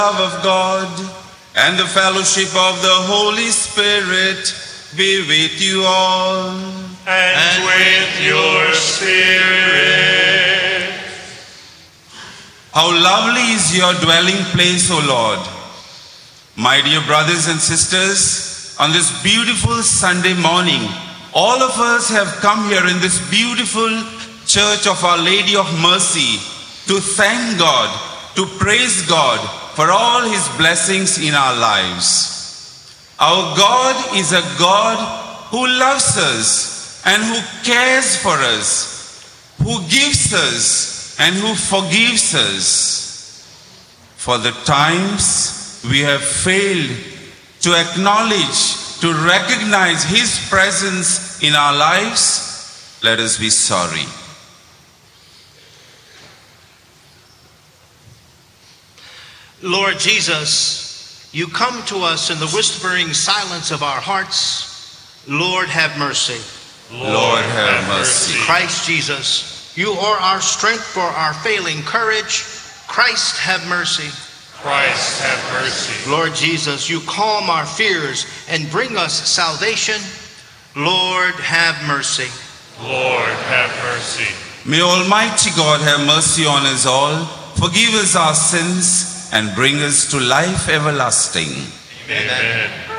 love of God and the fellowship of the Holy Spirit be with you all. And with your spirit. How lovely is your dwelling place, O Lord. My dear brothers and sisters, on this beautiful Sunday morning, all of us have come here in this beautiful Church of Our Lady of Mercy to thank God, to praise God for all His blessings in our lives. Our God is a God who loves us and who cares for us, who gives us and who forgives us. For the times we have failed to acknowledge, to recognize His presence in our lives, let us be sorry. Lord Jesus, you come to us in the whispering silence of our hearts. Lord, have mercy. Lord, have mercy. Christ Jesus, you are our strength for our failing courage. Christ, have mercy. Christ, have mercy. Lord Jesus, you calm our fears and bring us salvation. Lord, have mercy. Lord, have mercy. May Almighty God have mercy on us all, forgive us our sins, and bring us to life everlasting. Amen.